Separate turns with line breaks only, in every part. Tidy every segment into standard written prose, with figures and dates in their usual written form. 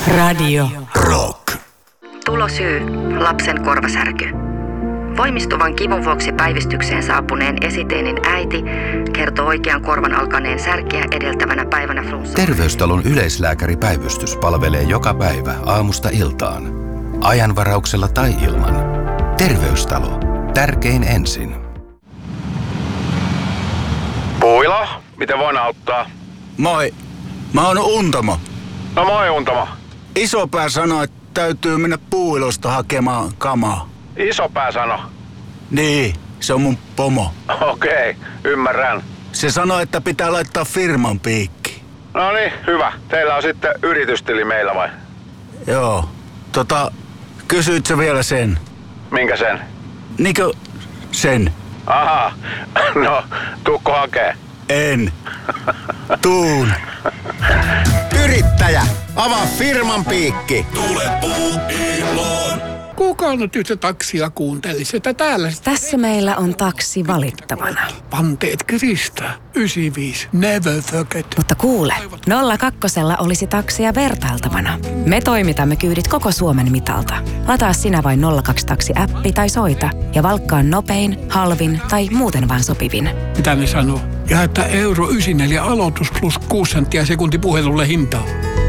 Radio
Rock.
Tulosyy, lapsen korvasärky. Voimistuvan kivun vuoksi päivystykseen saapuneen esiteinin äiti kertoo oikean korvan alkaneen särkeä edeltävänä päivänä flunssa.
Terveystalon yleislääkäripäivystys palvelee joka päivä aamusta iltaan. Ajanvarauksella tai ilman. Terveystalo. Tärkein ensin.
Puila, miten voin auttaa?
Moi, mä oon Untamo.
No moi Untamo.
Isopää sanoi, että täytyy mennä Puuilosta hakemaan kamaa.
Isopää sano.
Niin, se on mun pomo.
Okei, ymmärrän.
Se sanoi, että pitää laittaa firman piikki.
No niin, hyvä. Teillä on sitten yritystili meillä vai?
Joo, kysyit sä vielä sen?
Minkä sen?
Niinkö sen?
Aha, no tuukko hakee?
En. Tuun.
Yrittäjä, avaa firman piikki.
Tule Puuiloon.
Kuka nyt yhtä taksia kuuntelisi, että täällä...
Tässä meillä on taksi valittavana.
Panteet kiristää. 95. Never forget.
Mutta kuule, 02 olisi taksia vertailtavana. Me toimitamme kyydit koko Suomen mitalta. Lataa sinä vain 02 taksi-appi tai soita ja valkkaa nopein, halvin tai muuten vaan sopivin.
Mitä ne sanoo? Ja että euro 94 aloitus plus 6 senttiä sekunti puhelulle hintaa.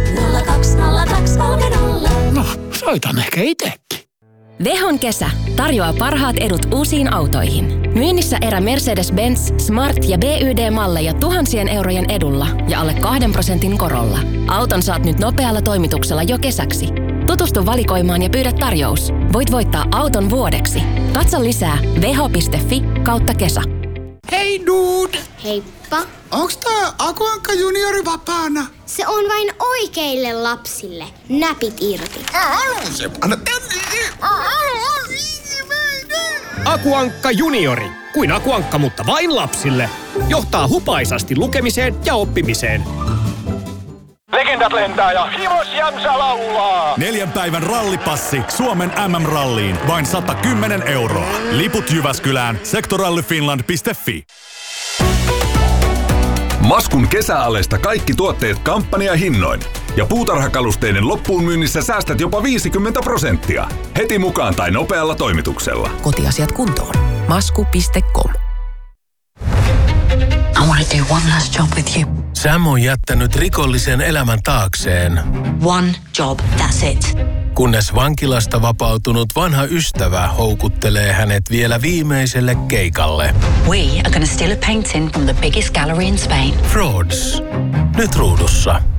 020230.
No, soitan ehkä itekin.
Vehon kesä tarjoaa parhaat edut uusiin autoihin. Myynnissä erä Mercedes-Benz, Smart ja BYD-malleja tuhansien eurojen edulla ja alle 2% korolla. Auton saat nyt nopealla toimituksella jo kesäksi. Tutustu valikoimaan ja pyydä tarjous. Voit voittaa auton vuodeksi. Katso lisää veho.fi/kesä.
Hei dude!
Heippa.
Onks tää Akuankka juniori vapaana?
Se on vain oikeille lapsille. Näpit irti.
Akuankka juniori. Kuin Akuankka, mutta vain lapsille. Johtaa hupaisasti lukemiseen ja oppimiseen.
Legendat lentää ja Himos Jämsä laulaa.
4 päivän rallipassi Suomen MM-ralliin. Vain 110 €. Liput Jyväskylään. Sektorallyfinland.fi.
Maskun kesäalesta kaikki tuotteet kampanjahinnoin. Ja puutarhakalusteiden loppuun myynnissä säästät jopa 50%. Heti mukaan tai nopealla toimituksella.
Kotiasiat kuntoon. Masku.com.
I want to do one last job with you.
Sam on jättänyt rikollisen elämän taakseen.
One job, that's it.
Kunnes vankilasta vapautunut vanha ystävä houkuttelee hänet vielä viimeiselle keikalle.
We are going to steal a painting from the biggest gallery in Spain.
Frauds. Nyt ruudussa.